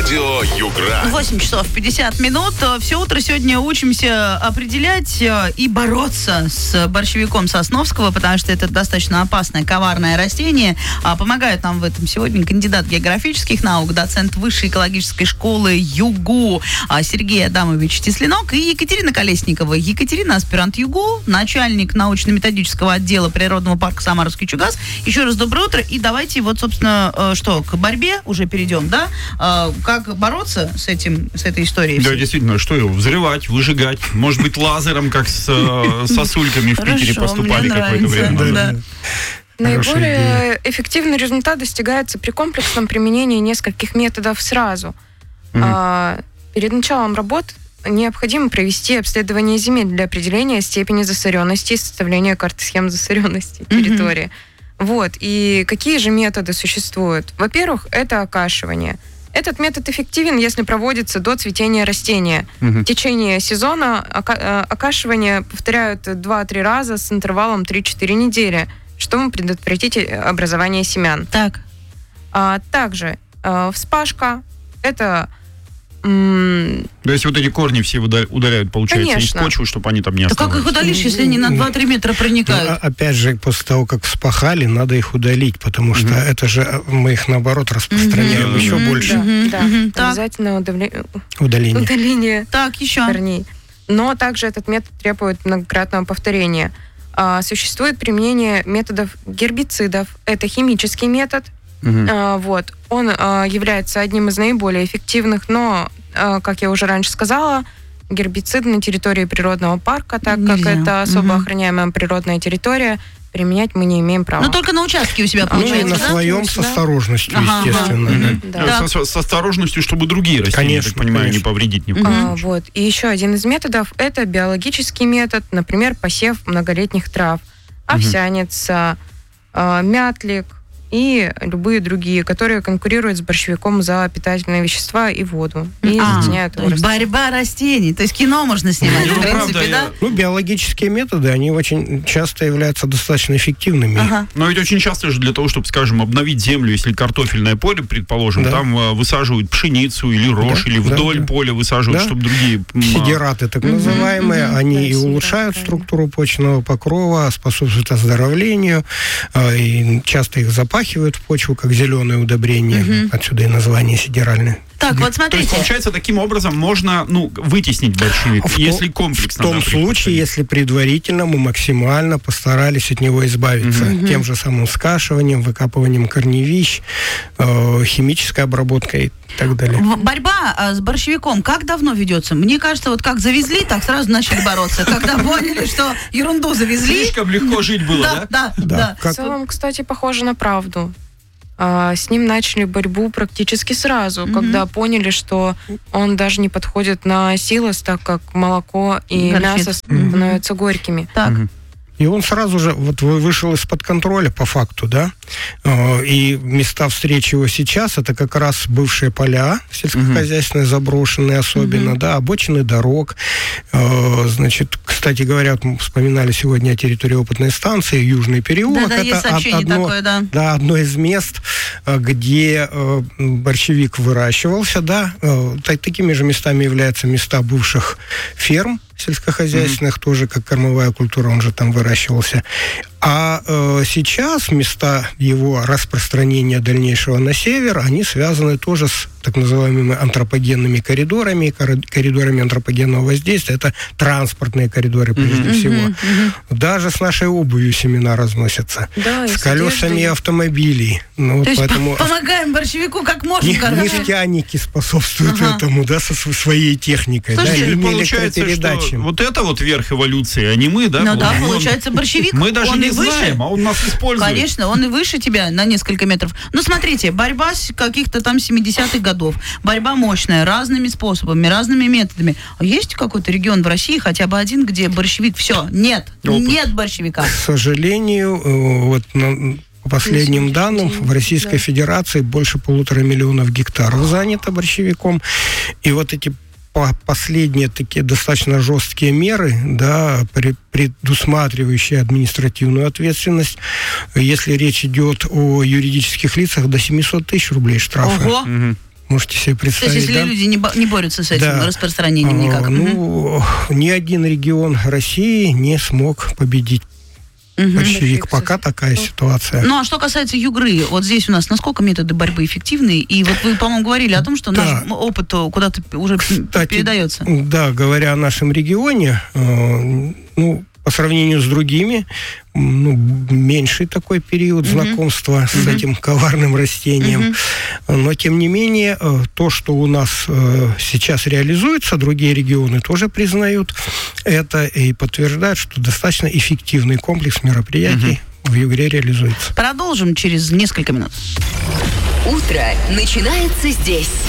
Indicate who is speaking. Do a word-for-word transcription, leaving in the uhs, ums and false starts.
Speaker 1: Радио Югра.
Speaker 2: восемь часов пятьдесят минут. Все утро сегодня учимся определять и бороться с борщевиком Сосновского, потому что это достаточно опасное, коварное растение. Помогают нам в этом сегодня кандидат географических наук, доцент Высшей экологической школы ЮГУ Сергей Адамович Тесленок и Екатерина Колесникова. Екатерина, аспирант ЮГУ, начальник научно-методического отдела природного парка Самаровский Чугас. Еще раз доброе утро. И давайте вот, собственно, что, к борьбе уже перейдем, да? Как бороться с этим, с этой историей?
Speaker 3: Да, действительно, что его взрывать, выжигать, может быть, лазером, как с сосульками в Питере поступали какое-то время назад.
Speaker 4: Наиболее эффективный результат достигается при комплексном применении нескольких методов сразу. А, перед началом работ необходимо провести обследование земель для определения степени засоренности и составления карты схем засоренности территории. Mm-hmm. Вот. И какие же методы существуют? Во-первых, это окашивание. Этот метод эффективен, если проводится до цветения растения. Mm-hmm. В течение сезона ока- окашивание повторяют два-три раза с интервалом три-четыре недели, чтобы предотвратить образование семян.
Speaker 2: Так.
Speaker 4: А, также а, вспашка – это... М-
Speaker 3: То есть вот эти корни все удаляют, получается,
Speaker 4: Конечно.
Speaker 3: из почвы, чтобы они там не
Speaker 2: Да
Speaker 3: оставались.
Speaker 2: как их удалишь, если они на два-три метра проникают?
Speaker 5: Ну, опять же, после того, как вспахали, надо их удалить, потому что mm-hmm. это же мы их, наоборот, распространяем mm-hmm. еще
Speaker 4: mm-hmm.
Speaker 5: больше.
Speaker 4: Да,
Speaker 2: mm-hmm.
Speaker 4: да.
Speaker 2: Mm-hmm.
Speaker 4: Обязательно удавле...
Speaker 5: удаление.
Speaker 4: удаление
Speaker 2: так, еще.
Speaker 4: корней. Но также этот метод требует многократного повторения. А, существует применение методов гербицидов. Это химический метод.
Speaker 3: Mm-hmm.
Speaker 4: А, вот. Он а, является одним из наиболее эффективных, но, а, как я уже раньше сказала, гербицид на территории природного парка, так
Speaker 2: Нельзя.
Speaker 4: как это особо
Speaker 2: Угу.
Speaker 4: охраняемая природная территория, применять мы не имеем права.
Speaker 2: Но только на участке у себя
Speaker 5: Ну, и
Speaker 2: получается,
Speaker 5: на
Speaker 2: да?
Speaker 5: своем с
Speaker 4: Да.
Speaker 5: осторожностью,
Speaker 2: Ага,
Speaker 5: естественно.
Speaker 3: Мгм.
Speaker 4: Да.
Speaker 2: Да.
Speaker 3: С, с осторожностью, чтобы другие растения,
Speaker 5: Конечно,
Speaker 3: я так понимаю,
Speaker 5: конечно.
Speaker 3: не повредить ни в коем
Speaker 4: А,
Speaker 3: случае.
Speaker 4: вот. И еще один из методов – это биологический метод, например, посев многолетних трав, овсянец, а, а, мятлик и любые другие, которые конкурируют с борщевиком за питательные вещества и воду. И
Speaker 2: А,
Speaker 4: затеняют
Speaker 2: то
Speaker 4: его
Speaker 2: есть
Speaker 4: рост.
Speaker 2: борьба растений. То есть кино можно снимать,
Speaker 3: Ну,
Speaker 2: в принципе,
Speaker 3: правда,
Speaker 2: да?
Speaker 3: я-
Speaker 5: Ну, биологические методы, они очень часто являются достаточно эффективными.
Speaker 2: Ага.
Speaker 3: Но ведь очень часто же для того, чтобы, скажем, обновить землю, если картофельное поле, предположим,
Speaker 5: Да.
Speaker 3: там э, высаживают пшеницу или рожь,
Speaker 5: Да,
Speaker 3: или
Speaker 5: да,
Speaker 3: вдоль
Speaker 5: да.
Speaker 3: поля высаживают,
Speaker 5: Да.
Speaker 3: чтобы другие... м,
Speaker 5: Сидераты, так называемые,
Speaker 2: мгм.
Speaker 5: они
Speaker 4: Да,
Speaker 5: и
Speaker 4: сидераты,
Speaker 5: улучшают
Speaker 4: правильно.
Speaker 5: структуру почвенного покрова, способствуют оздоровлению, э, и часто их запахивают в почву, как зеленое удобрение. Отсюда и название сидеральное.
Speaker 2: Так, вот
Speaker 3: То есть,
Speaker 2: смотрите.
Speaker 3: получается, таким образом можно, ну, вытеснить борщевик,
Speaker 5: В
Speaker 3: если
Speaker 5: том-
Speaker 3: комплексно.
Speaker 5: В том
Speaker 3: да,
Speaker 5: случае,
Speaker 3: подходить.
Speaker 5: если предварительно мы максимально постарались от него избавиться. Тем же самым скашиванием, выкапыванием корневищ, э, химической обработкой и так далее.
Speaker 2: В- Борьба а, с борщевиком как давно ведется? Мне кажется, вот как завезли, так сразу начали бороться. Когда поняли, что ерунду завезли.
Speaker 3: Слишком легко жить было,
Speaker 2: Да,
Speaker 3: да?
Speaker 2: да,
Speaker 5: Да,
Speaker 2: да.
Speaker 4: В
Speaker 5: как-
Speaker 4: целом, кстати, похоже на правду. А, с ним начали борьбу практически сразу,
Speaker 2: Мгм.
Speaker 4: когда поняли, что он даже не подходит на силос, так как молоко и
Speaker 2: Горчит.
Speaker 4: мясо становятся горькими.
Speaker 2: Так.
Speaker 3: Мгм.
Speaker 5: И он сразу же вот вы- вышел из-под контроля по факту, да? Э, И места встречи его сейчас это как раз бывшие поля сельскохозяйственные, заброшенные особенно, да, обочины дорог. Э, Значит, кстати говоря, вот мы вспоминали сегодня о территории опытной станции, Южный переулок.
Speaker 2: Да-да, есть
Speaker 5: это од-
Speaker 2: сообщение
Speaker 5: одно,
Speaker 2: такое, да.
Speaker 5: да, одно из мест, э, где э, борщевик выращивался, да. Э, та- Такими же местами являются места бывших ферм сельскохозяйственных, тоже как кормовая культура, он же там выращивался. А э, сейчас места его распространения дальнейшего на север, они связаны тоже с так называемыми антропогенными коридорами, кор- коридорами антропогенного воздействия. Это транспортные коридоры, прежде всего. Даже с нашей обувью семена разносятся.
Speaker 4: Да, и
Speaker 5: с
Speaker 4: с
Speaker 5: колесами
Speaker 4: одеждой.
Speaker 5: автомобилей. Ну, вот
Speaker 2: То есть
Speaker 5: поэтому
Speaker 2: по- помогаем борщевику как можем,
Speaker 5: не-
Speaker 2: короче.
Speaker 5: нефтяники способствуют
Speaker 2: Ага.
Speaker 5: этому, да, со св- своей техникой. да,
Speaker 2: Слушайте,
Speaker 5: и линии
Speaker 3: Получается,
Speaker 5: электропередачи.
Speaker 3: что вот это вот верх эволюции, а не мы, да?
Speaker 2: Ну да,
Speaker 3: Мы-
Speaker 2: получается, борщевик,
Speaker 3: Мы даже
Speaker 2: он
Speaker 3: не
Speaker 2: и выше.
Speaker 3: знаем, а он нас использует.
Speaker 2: Конечно, он и выше тебя на несколько метров. Ну, смотрите, борьба с каких-то там семидесятых годов. Борьба мощная, разными способами, разными методами. А есть какой-то регион в России, хотя бы один, где борщевик, все, нет,
Speaker 3: Опыт.
Speaker 2: нет борщевика.
Speaker 5: К сожалению, э, вот на- по последним данным, в Российской
Speaker 4: Да.
Speaker 5: Федерации больше полутора миллионов гектаров занято борщевиком. И вот эти по- последние такие достаточно жесткие меры, да, при- предусматривающие административную ответственность, если речь идет о юридических лицах, до семьсот тысяч рублей штрафа.
Speaker 2: Ого!
Speaker 3: Мгм.
Speaker 5: Можете себе представить,
Speaker 2: То есть, если
Speaker 5: да?
Speaker 2: люди не, бо- не борются с этим
Speaker 5: Да.
Speaker 2: распространением никак.
Speaker 5: А, ну, ни один регион России не смог победить
Speaker 2: Мгм.
Speaker 5: борщевик. Пока такая ситуация.
Speaker 2: Ну, а что касается Югры, вот здесь у нас насколько методы борьбы эффективны? И вот вы, по-моему, говорили о том, что
Speaker 5: Да.
Speaker 2: наш опыт куда-то уже
Speaker 5: Кстати,
Speaker 2: передается.
Speaker 5: Да, говоря о нашем регионе, э, ну, по сравнению с другими, ну, меньший такой период
Speaker 2: Мгм.
Speaker 5: знакомства с
Speaker 2: Мгм.
Speaker 5: этим коварным растением.
Speaker 2: Мгм.
Speaker 5: Но, тем не менее, э, то, что у нас э, сейчас реализуется, другие регионы тоже признают это и подтверждают, что достаточно эффективный комплекс мероприятий в Югре реализуется.
Speaker 2: Продолжим через несколько минут.
Speaker 1: Утро начинается здесь.